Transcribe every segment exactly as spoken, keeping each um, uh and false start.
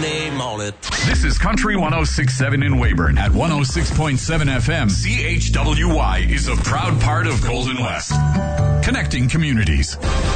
name on it. This is Country one oh six point seven in Weyburn at one oh six point seven F M. C H W Y is a proud part of Golden West. Connecting communities.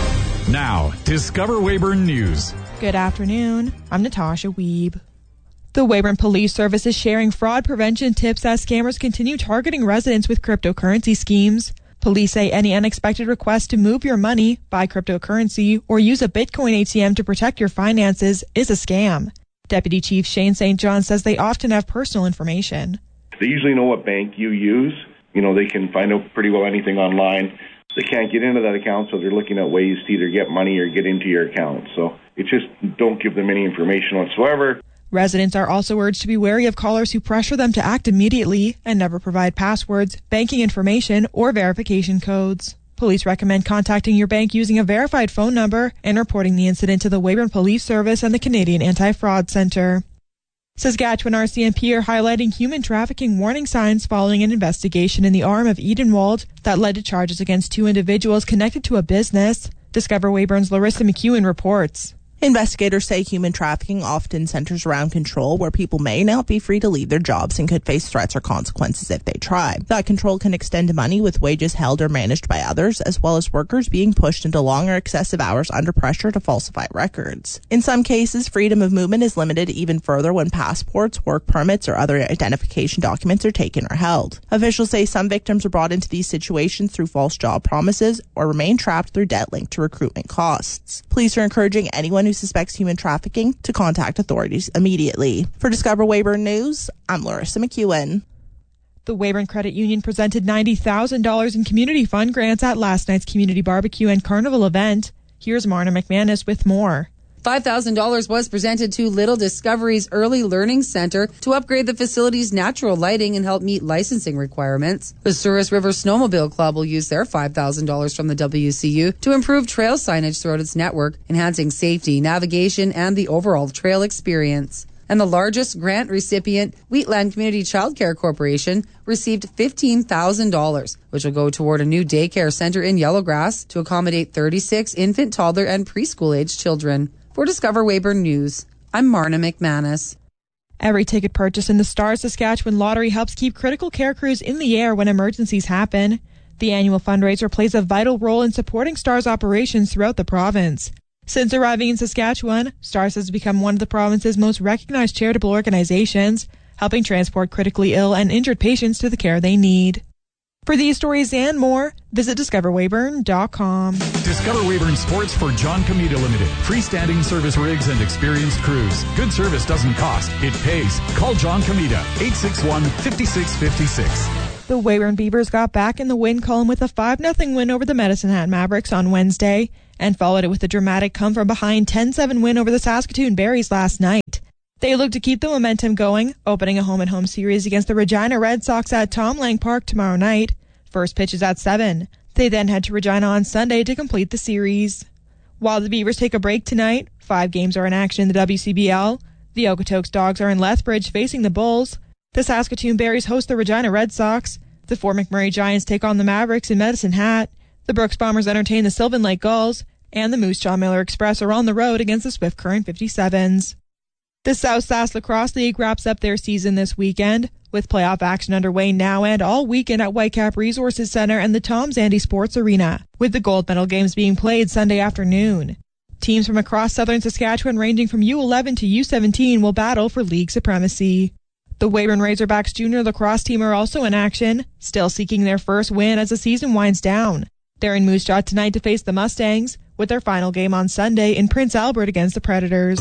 Now, Discover Weyburn News. Good afternoon. I'm Natasha Wiebe. The Weyburn Police Service is sharing fraud prevention tips as scammers continue targeting residents with cryptocurrency schemes. Police say any unexpected request to move your money, buy cryptocurrency, or use a Bitcoin A T M to protect your finances is a scam. Deputy Chief Shane Saint John says they often have personal information. They usually know what bank you use. You know, they can find out pretty well anything online. They can't get into that account, so they're looking at ways to either get money or get into your account. So it just don't give them any information whatsoever. Residents are also urged to be wary of callers who pressure them to act immediately and never provide passwords, banking information, or verification codes. Police recommend contacting your bank using a verified phone number and reporting the incident to the Weyburn Police Service and the Canadian Anti-Fraud Centre. Saskatchewan R C M P are highlighting human trafficking warning signs following an investigation in the arm of Edenwald that led to charges against two individuals connected to a business. Discover Weyburn's Larissa McEwen reports. Investigators say human trafficking often centers around control, where people may not be free to leave their jobs and could face threats or consequences if they try. That control can extend to money with wages held or managed by others, as well as workers being pushed into long or excessive hours under pressure to falsify records. In some cases, freedom of movement is limited even further when passports, work permits, or other identification documents are taken or held. Officials say some victims are brought into these situations through false job promises or remain trapped through debt linked to recruitment costs. Police are encouraging anyone who suspects human trafficking to contact authorities immediately. For Discover Weyburn News, I'm Larissa McEwen. The Weyburn Credit Union presented ninety thousand dollars in community fund grants at last night's community barbecue and carnival event. Here's Marna McManus with more. five thousand dollars was presented to Little Discovery's Early Learning Center to upgrade the facility's natural lighting and help meet licensing requirements. The Souris River Snowmobile Club will use their five thousand dollars from the W C U to improve trail signage throughout its network, enhancing safety, navigation, and the overall trail experience. And the largest grant recipient, Wheatland Community Childcare Corporation, received fifteen thousand dollars, which will go toward a new daycare center in Yellowgrass to accommodate thirty-six infant, toddler, and preschool-aged children. For Discover Weyburn News, I'm Marna McManus. Every ticket purchase in the Stars Saskatchewan Lottery helps keep critical care crews in the air when emergencies happen. The annual fundraiser plays a vital role in supporting Stars operations throughout the province. Since arriving in Saskatchewan, Stars has become one of the province's most recognized charitable organizations, helping transport critically ill and injured patients to the care they need. For these stories and more, visit discover weyburn dot com. Discover Weyburn Sports for John Comita Limited. Freestanding service rigs and experienced crews. Good service doesn't cost, it pays. Call John Comita, eight six one, five six five six. The Weyburn Beavers got back in the win column with a five nothing win over the Medicine Hat Mavericks on Wednesday and followed it with a dramatic come-from-behind ten seven win over the Saskatoon Berries last night. They look to keep the momentum going, opening a home-and-home series against the Regina Red Sox at Tom Lang Park tomorrow night. First pitch is at seven. They then head to Regina on Sunday to complete the series. While the Beavers take a break tonight, five games are in action in the W C B L. The Okotoks Dogs are in Lethbridge facing the Bulls. The Saskatoon Berries host the Regina Red Sox. The Fort McMurray Giants take on the Mavericks in Medicine Hat. The Brooks Bombers entertain the Sylvan Lake Gulls. And the Moose Jaw Miller Express are on the road against the Swift Current fifty-sevens. The South Sask Lacrosse League wraps up their season this weekend, with playoff action underway now and all weekend at Whitecap Resources Center and the Tom Zandy Sports Arena, with the gold medal games being played Sunday afternoon. Teams from across southern Saskatchewan ranging from U eleven to U seventeen will battle for league supremacy. The Weyburn Razorbacks junior lacrosse team are also in action, still seeking their first win as the season winds down. They're in Moose Jaw tonight to face the Mustangs, with their final game on Sunday in Prince Albert against the Predators.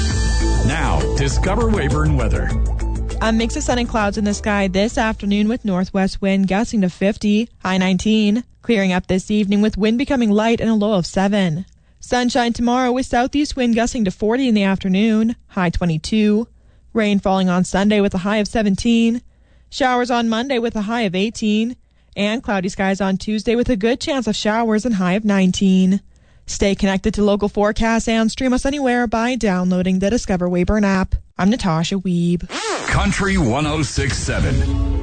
Now, Discover Weyburn weather. A mix of sun and clouds in the sky this afternoon with northwest wind gusting to fifty, high nineteen. Clearing up this evening with wind becoming light and a low of seven. Sunshine tomorrow with southeast wind gusting to forty in the afternoon, high twenty-two. Rain falling on Sunday with a high of seventeen. Showers on Monday with a high of eighteen. And cloudy skies on Tuesday with a good chance of showers and high of nineteen. Stay connected to local forecasts and stream us anywhere by downloading the Discover Weyburn app. I'm Natasha Wiebe. Country one oh six point seven.